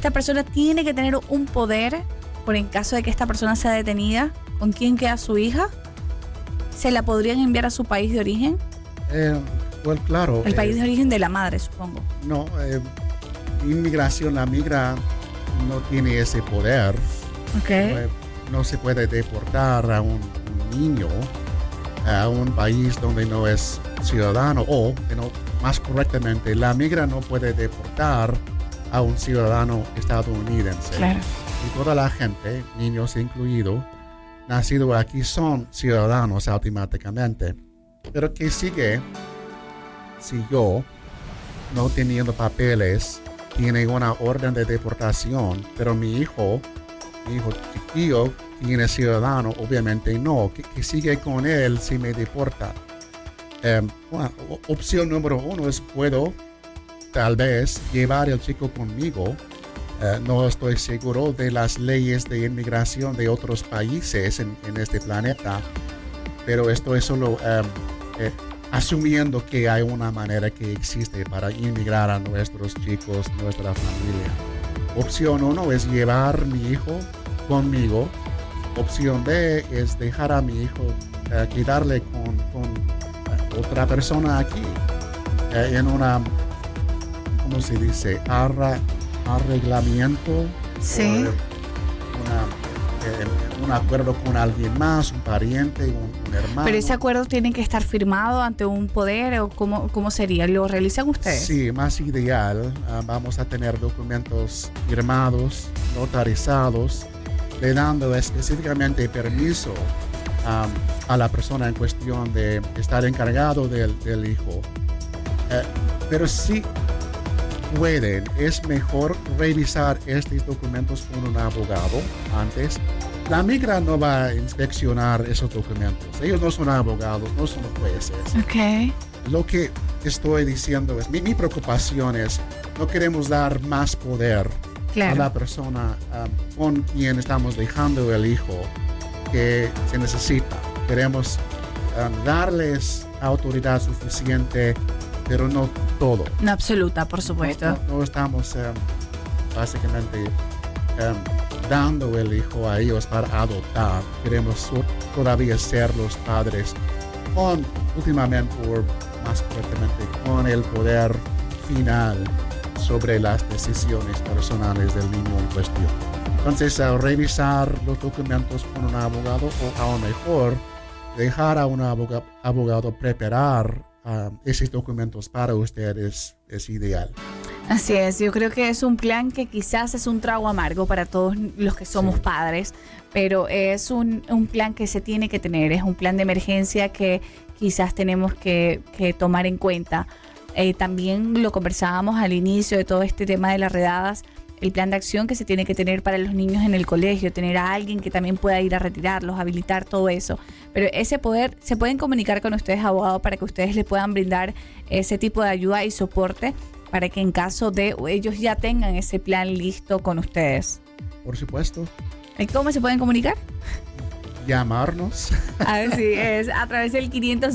esta persona tiene que tener un poder por en caso de que esta persona sea detenida. ¿Con quién queda su hija? ¿Se la podrían enviar a su país de origen? Well, claro. El país de origen de la madre, supongo. No, inmigración, la migra no tiene ese poder. Okay. No se puede deportar a un niño a un país donde no es ciudadano o, más correctamente, la migra no puede deportar a un ciudadano estadounidense. Claro. Y toda la gente, niños incluidos, nacidos aquí son ciudadanos automáticamente. Pero ¿qué sigue si yo, no teniendo papeles, tiene una orden de deportación, pero mi hijo chiquillo tiene ciudadano? Obviamente no. ¿Qué sigue con él si me deporta? Opción número 1 es puedo tal vez llevar al chico conmigo. No estoy seguro de las leyes de inmigración de otros países en este planeta, pero estoy solo asumiendo que hay una manera que existe para inmigrar a nuestros chicos, nuestra familia. Opción 1 es llevar a mi hijo conmigo. Opción B es dejar a mi hijo quedarle con otra persona aquí en una, ¿cómo se dice? Arreglamiento. Sí. Un acuerdo con alguien más, un pariente, un hermano. ¿Pero ese acuerdo tiene que estar firmado ante un poder o cómo sería? ¿Lo realizan ustedes? Sí, más ideal. Vamos a tener documentos firmados, notarizados, le dando específicamente permiso a la persona en cuestión de estar encargado del hijo. Pero sí pueden, es mejor revisar estos documentos con un abogado antes. La migra no va a inspeccionar esos documentos. Ellos no son abogados, no son jueces. Okay. Lo que estoy diciendo es, mi preocupación es, no queremos dar más poder a la persona con quien estamos dejando el hijo que se necesita. Queremos darles autoridad suficiente, pero no todo. No absoluta, por supuesto. No estamos básicamente dando el hijo a ellos para adoptar. Queremos todavía ser los padres últimamente, o más correctamente, con el poder final sobre las decisiones personales del niño en cuestión. Entonces, revisar los documentos con un abogado, o a lo mejor dejar a un abogado preparar esos documentos para ustedes es ideal. Así es, yo creo que es un plan que quizás es un trago amargo para todos los que somos padres, pero es un plan que se tiene que tener, es un plan de emergencia que quizás tenemos que tomar en cuenta. También lo conversábamos al inicio de todo este tema de las redadas, el plan de acción que se tiene que tener para los niños en el colegio, tener a alguien que también pueda ir a retirarlos, habilitar todo eso. Pero ese poder, se pueden comunicar con ustedes, abogado, para que ustedes les puedan brindar ese tipo de ayuda y soporte para que en caso de ellos ya tengan ese plan listo con ustedes. Por supuesto. ¿Y cómo se pueden comunicar? Llamarnos. Así es, a través del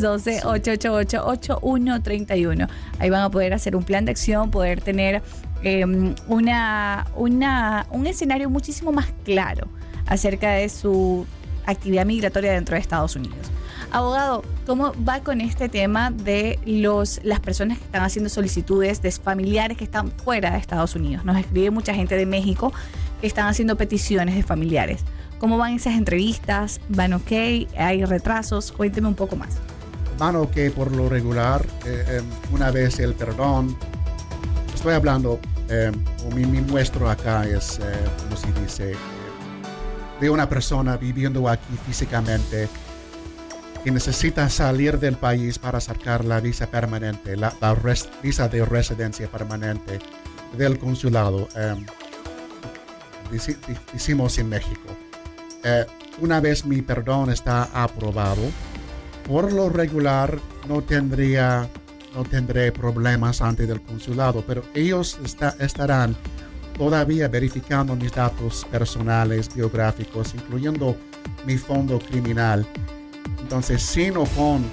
512-888-8131. Ahí van a poder hacer un plan de acción, poder tener un escenario muchísimo más claro acerca de su actividad migratoria dentro de Estados Unidos. Abogado, ¿cómo va con este tema de las personas que están haciendo solicitudes de familiares que están fuera de Estados Unidos? Nos escribe mucha gente de México que están haciendo peticiones de familiares. ¿Cómo van esas entrevistas? ¿Van ok? ¿Hay retrasos? Cuénteme un poco más. Van ok por lo regular. Una vez el perdón, estoy hablando, mi muestro acá es, ¿cómo se dice? De una persona viviendo aquí físicamente que necesita salir del país para sacar la visa permanente, la visa de residencia permanente del consulado. Hicimos en México. Una vez mi perdón está aprobado, por lo regular no tendré problemas ante el consulado, pero ellos estarán todavía verificando mis datos personales, biográficos, incluyendo mi fondo criminal. Entonces, si no con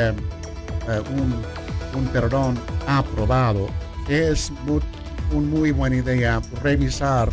un perdón aprobado, es una muy buena idea revisar